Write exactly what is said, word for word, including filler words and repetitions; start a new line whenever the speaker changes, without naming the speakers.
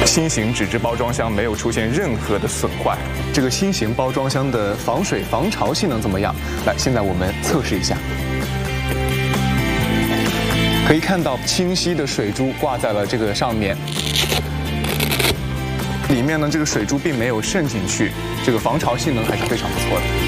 新型纸质包装箱没有出现任何的损坏。
这个新型包装箱的防水防潮性能怎么样？来，现在我们测试一下。可以看到清晰的水珠挂在了这个上面，里面呢这个水珠并没有渗进去，这个防潮性能还是非常不错的。